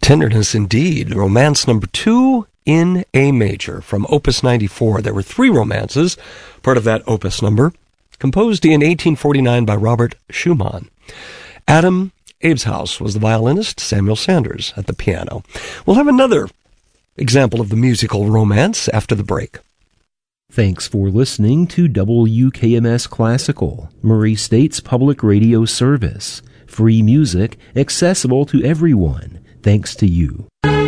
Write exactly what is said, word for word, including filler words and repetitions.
Tenderness indeed. Romance number two in A major from Opus ninety-four. There were three romances, part of that opus number, composed in eighteen forty-nine by Robert Schumann. Adam Abeshouse was the violinist, Samuel Sanders at the piano. We'll have another example of the musical romance after the break. Thanks for listening to W K M S Classical, Murray State's public radio service. Free music accessible to everyone, thanks to you.